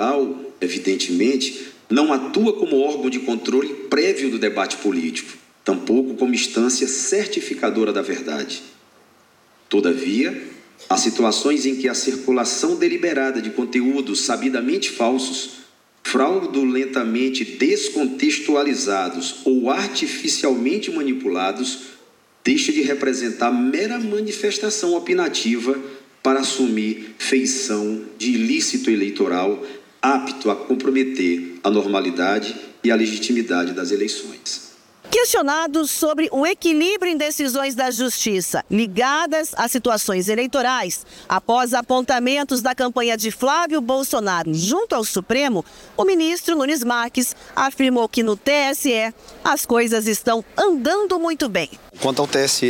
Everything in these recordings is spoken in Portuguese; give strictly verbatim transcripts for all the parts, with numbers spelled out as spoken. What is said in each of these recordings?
eleitoral, evidentemente, não atua como órgão de controle prévio do debate político, tampouco como instância certificadora da verdade. Todavia, há situações em que a circulação deliberada de conteúdos sabidamente falsos, fraudulentamente descontextualizados ou artificialmente manipulados, deixa de representar mera manifestação opinativa para assumir feição de ilícito eleitoral apto a comprometer a normalidade e a legitimidade das eleições. Questionados sobre o equilíbrio em decisões da Justiça ligadas a situações eleitorais, após apontamentos da campanha de Flávio Bolsonaro junto ao Supremo, o ministro Nunes Marques afirmou que no T S E as coisas estão andando muito bem. Quanto ao T S E,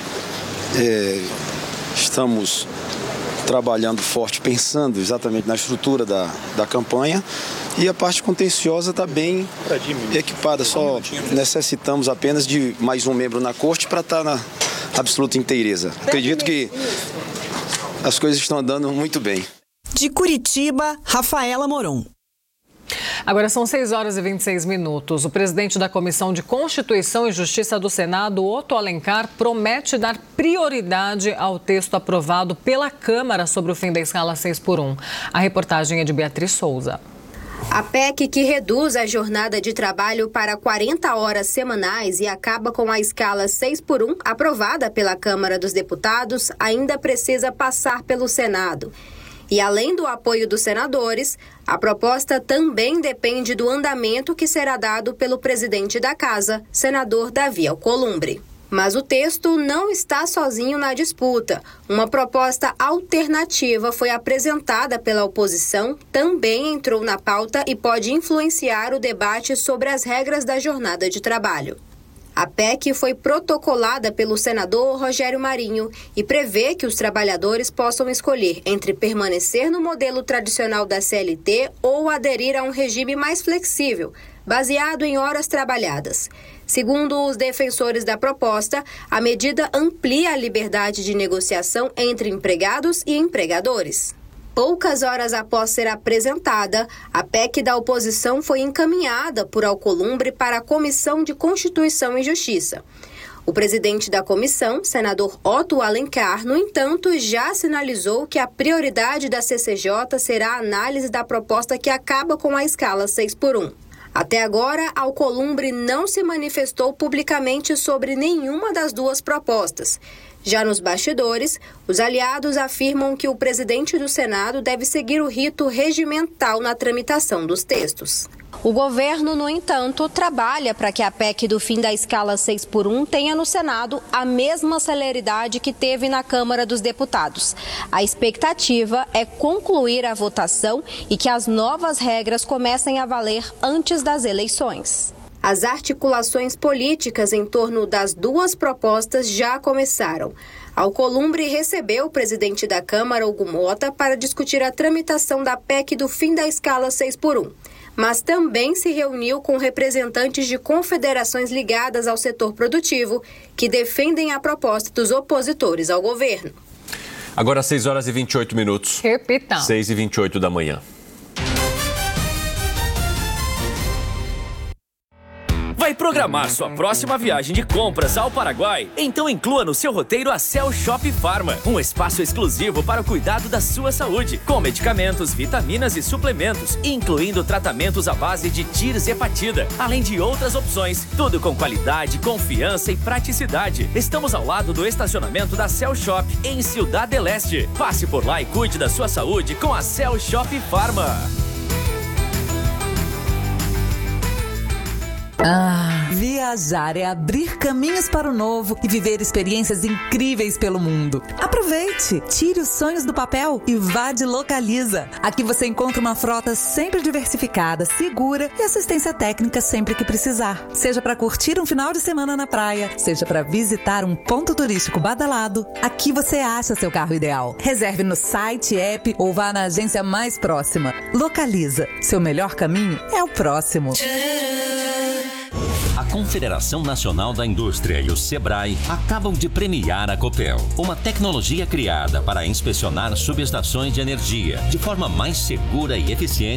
é, estamos trabalhando forte, pensando exatamente na estrutura da, da campanha, e a parte contenciosa está bem equipada, só necessitamos apenas de mais um membro na corte para estar na absoluta inteireza. Acredito que as coisas estão andando muito bem. De Curitiba, Rafaela Moron. Agora são seis horas e vinte e seis minutos. O presidente da Comissão de Constituição e Justiça do Senado, Otto Alencar, promete dar prioridade ao texto aprovado pela Câmara sobre o fim da escala seis por um. A reportagem é de Beatriz Souza. A P E C que reduz a jornada de trabalho para quarenta horas semanais e acaba com a escala seis por um, aprovada pela Câmara dos Deputados, ainda precisa passar pelo Senado. E além do apoio dos senadores, a proposta também depende do andamento que será dado pelo presidente da Casa, senador Davi Alcolumbre. Mas o texto não está sozinho na disputa. Uma proposta alternativa foi apresentada pela oposição, também entrou na pauta e pode influenciar o debate sobre as regras da jornada de trabalho. A P E C foi protocolada pelo senador Rogério Marinho e prevê que os trabalhadores possam escolher entre permanecer no modelo tradicional da C L T ou aderir a um regime mais flexível, baseado em horas trabalhadas. Segundo os defensores da proposta, a medida amplia a liberdade de negociação entre empregados e empregadores. Poucas horas após ser apresentada, a P E C da oposição foi encaminhada por Alcolumbre para a Comissão de Constituição e Justiça. O presidente da comissão, senador Otto Alencar, no entanto, já sinalizou que a prioridade da C C J será a análise da proposta que acaba com a escala seis por um. Até agora, Alcolumbre não se manifestou publicamente sobre nenhuma das duas propostas. Já nos bastidores, os aliados afirmam que o presidente do Senado deve seguir o rito regimental na tramitação dos textos. O governo, no entanto, trabalha para que a P E C do fim da escala seis por um tenha no Senado a mesma celeridade que teve na Câmara dos Deputados. A expectativa é concluir a votação e que as novas regras comecem a valer antes das eleições. As articulações políticas em torno das duas propostas já começaram. Alcolumbre recebeu o presidente da Câmara, Hugo Mota, para discutir a tramitação da P E C do fim da escala seis por um. Mas também se reuniu com representantes de confederações ligadas ao setor produtivo, que defendem a proposta dos opositores ao governo. Agora seis horas e vinte e oito minutos. Repita. seis e vinte e oito da manhã. Vai programar sua próxima viagem de compras ao Paraguai? Então inclua no seu roteiro a Cell Shop Pharma, um espaço exclusivo para o cuidado da sua saúde, com medicamentos, vitaminas e suplementos, incluindo tratamentos à base de tirzepatida, além de outras opções, tudo com qualidade, confiança e praticidade. Estamos ao lado do estacionamento da Cell Shop, em Ciudad del Este. Passe por lá e cuide da sua saúde com a Cell Shop Pharma. Ah, viajar é abrir caminhos para o novo e viver experiências incríveis pelo mundo. Aproveite, tire os sonhos do papel e vá de Localiza. Aqui você encontra uma frota sempre diversificada, segura e assistência técnica sempre que precisar. Seja para curtir um final de semana na praia, seja para visitar um ponto turístico badalado, aqui você acha seu carro ideal. Reserve no site, app ou vá na agência mais próxima. Localiza, seu melhor caminho é o próximo. A Confederação Nacional da Indústria e o Sebrae acabam de premiar a Copel, uma tecnologia criada para inspecionar subestações de energia de forma mais segura e eficiente